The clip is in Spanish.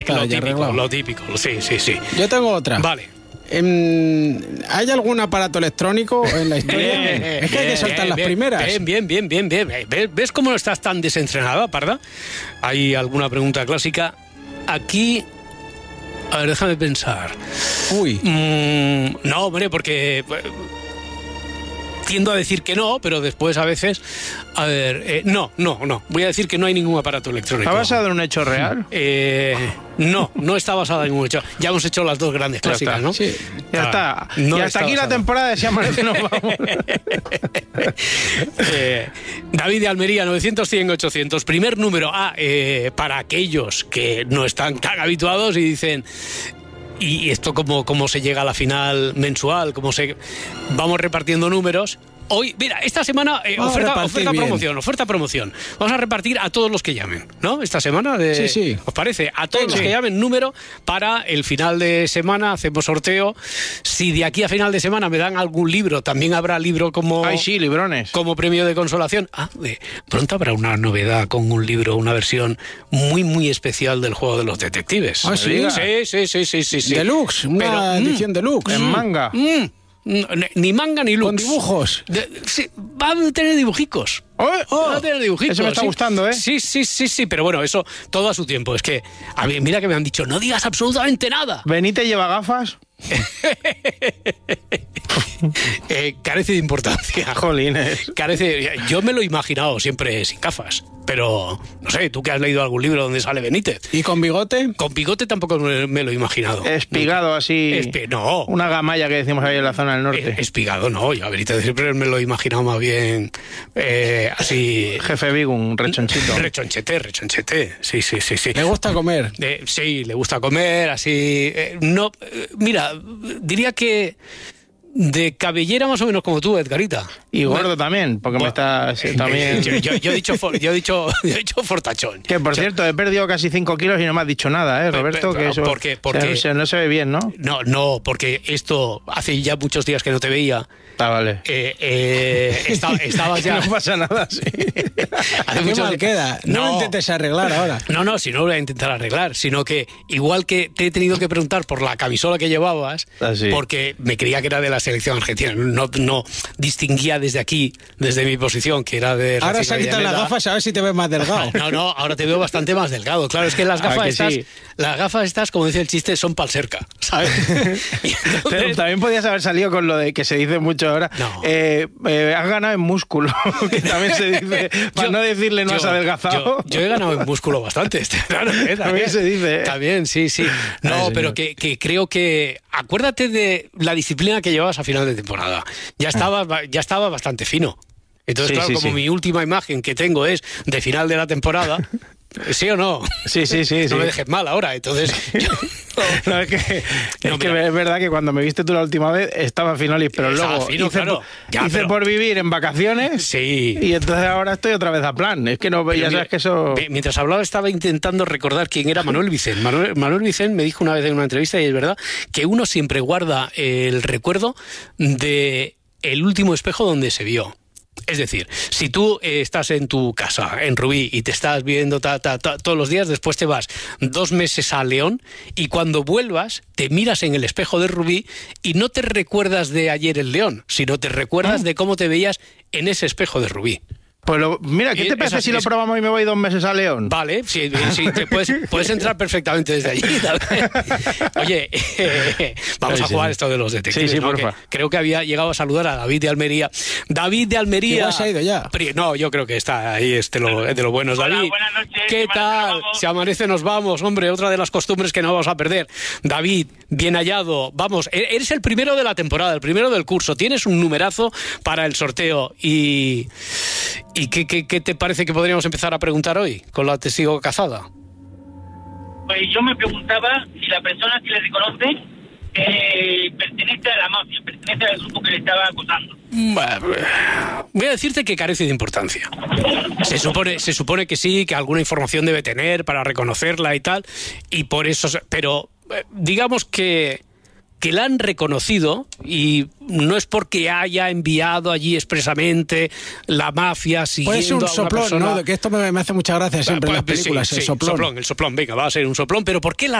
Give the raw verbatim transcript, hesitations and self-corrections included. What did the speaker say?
está lo ya típico, arreglado. lo típico, sí, sí, sí. Yo tengo otra. Vale. ¿Hay algún aparato electrónico en la historia? Bien, es que hay que soltar las bien, primeras. Bien, bien, bien, bien, bien. ¿Ves, ¿Ves cómo estás tan desentrenada, Parda? ¿Hay alguna pregunta clásica? Aquí... A ver, déjame pensar. Uy. Mm, no, hombre, porque... Tiendo a decir que no, pero después a veces... A ver, eh, no, no, no. Voy a decir que no hay ningún aparato electrónico. ¿Está basado en un hecho real? Eh, no, no está basada en ningún hecho. Ya hemos hecho las dos grandes clásicas, ¿no? Sí. Ya Ah, está. no y hasta está aquí la basada. temporada de Si Amanece Nos Vamos. eh, David de Almería, novecientos, cien, ochocientos. Primer número. Ah, eh, para aquellos que no están tan habituados y dicen... Y esto cómo, cómo se llega a la final mensual, cómo se... Vamos repartiendo números. Hoy, mira, esta semana, eh, Vamos a oferta, repartir oferta bien. promoción, oferta promoción. Vamos a repartir a todos los que llamen, ¿no? Esta semana, de, Sí, sí. ¿os parece? A todos Sí, los sí. que llamen número para el final de semana, hacemos sorteo. Si de aquí a final de semana me dan algún libro, también habrá libro como... Ay, sí, librones. Como premio de consolación. Ah, de, pronto habrá una novedad con un libro, una versión muy, muy especial del juego de los detectives. Ah, ¿sí? Sí, sí, sí, sí, sí, sí. Deluxe, una Pero, edición mm, deluxe. En manga. mm, n- ni manga ni lux. Con dibujos. De- sí, va a tener dibujicos. Oh, oh, Va a tener dibujicos. eso me está sí. gustando, ¿eh? Sí, sí, sí, sí, pero bueno, eso todo a su tiempo. Es que, a mí, mira que me han dicho, no digas absolutamente nada. Benítez lleva gafas. Eh, carece de importancia. Jolines. Carece, yo me lo he imaginado siempre sin gafas, pero no sé, tú que has leído algún libro donde sale Benítez. ¿Y con bigote? Con bigote tampoco me, me lo he imaginado. Espigado así. Espi- no. Una gamalla que decimos ahí en la zona del norte. Eh, Espigado, no, yo a Benítez siempre me lo he imaginado más bien eh, así. Jefe Bigum, rechonchito. Rechonchete, rechonchete. Sí, sí, sí, sí. ¿Le gusta comer? Eh, sí, le gusta comer, así. eh, no, eh, mira, diría que de cabellera más o menos como tú, Edgarita. Y gordo también, porque me está sí, también. Yo, yo- yo he dicho, for- yo he dicho, yo he dicho fortachón. Que por O sea, cierto, he perdido casi cinco kilos y no me has dicho nada, ¿eh, Roberto? pero, Que eso ¿por qué? ¿Por o sea, qué? no se- no se ve bien, ¿no? No, no, porque esto hace ya muchos días que no te veía. Está vale. Eh, eh, estaba, estabas ya. No pasa nada, sí. hace ¿Qué muchos mal días- queda? No, lo intentes arreglar ahora. No, no, si no lo voy a intentar arreglar, sino que igual que te he tenido que preguntar por la camisola que llevabas, Ah, sí. porque me creía que era de la selección argentina, no, no distinguía desde aquí, desde mi posición, que era de Ahora Racing se quitan las Avellaneda. gafas a ver si te ves más delgado. No, no, ahora te veo bastante más delgado. Claro, es que las Ah, gafas que estas, sí. las gafas estas, como dice el chiste, son pal cerca, ¿sabes? Y Pero entonces- también podías haber salido con lo de que se dice mucho ahora. No. Eh, eh, has ganado en músculo, que también se dice, para Yo- no decirle no yo- has adelgazado. Yo, yo he ganado en músculo bastante. Claro, ¿eh? También se dice, ¿eh? También, sí, sí. No, Ay, señor. pero que, que creo que... Acuérdate de la disciplina que llevabas a final de temporada. Ya estaba, ya estaba bastante fino. Entonces, Sí, claro, sí, como sí. mi última imagen que tengo es de final de la temporada... ¿Sí o no? Sí, sí, sí. No sí. me dejes mal ahora, entonces... yo- No, es que, es No, que mira. es verdad que cuando me viste tú la última vez estaba finolis, pero Estaba luego fino, hice, claro. por, Ya, hice pero- por vivir en vacaciones Sí. y entonces ahora estoy otra vez a plan. Es que no, Pero ya mira, sabes que eso... ve- Mientras hablaba estaba intentando recordar quién era Manuel Vicent. Manuel, Manuel Vicent me dijo una vez en una entrevista, y es verdad, que uno siempre guarda el recuerdo de el último espejo donde se vio. Es decir, si tú eh, estás en tu casa, en Rubí, y te estás viendo ta, ta, ta, todos los días, después te vas dos meses a León y cuando vuelvas te miras en el espejo de Rubí y no te recuerdas de ayer en León, sino te recuerdas de cómo te veías en ese espejo de Rubí. Pues lo- mira, ¿qué Es- te parece es si así, lo es- probamos y me voy dos meses a León? Vale, sí, sí, te puedes, puedes entrar perfectamente desde allí. Oye, eh, vamos Ay, a jugar sí. esto de los detectives. Sí, sí, ¿no? porfa. Que creo que había llegado a saludar a David de Almería. David de Almería. Igual se ha ido ya. Pri- No, yo creo que está ahí, es de lo, de lo buenos. Hola, David, buenas noches, ¿qué si amanece tal? nos vamos. Si amanece nos vamos, hombre, otra de las costumbres que no vamos a perder. David, bien hallado. Vamos, e- eres el primero de la temporada, el primero del curso. Tienes un numerazo para el sorteo. ¿Y, y qué, qué, qué te parece que podríamos empezar a preguntar hoy con la testigo cazada? Pues yo me preguntaba si la persona que le reconoce eh, pertenece a la mafia, pertenece al grupo que le estaba acosando. Voy a decirte que carece de importancia. Se supone, se supone que sí, que alguna información debe tener para reconocerla y tal, y por eso... se- Pero eh, digamos que, que la han reconocido y no es porque haya enviado allí expresamente la mafia siguiendo Puede ser un a una soplón, persona. ¿no? Que esto me, me hace mucha gracia siempre en las Pues, sí, películas, sí, el soplón. el soplón, venga, va a ser un soplón, pero ¿por qué la